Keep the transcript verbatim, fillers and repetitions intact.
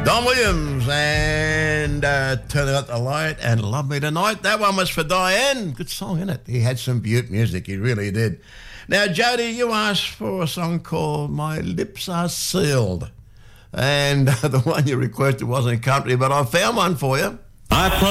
Don Williams and uh, Turn Out the Light and Love Me Tonight. That one was for Diane. Good song, isn't it? He had some beaut music. He really did. Now, Jody, you asked for a song called My Lips Are Sealed. And uh, the one you requested wasn't country, but I found one for you. I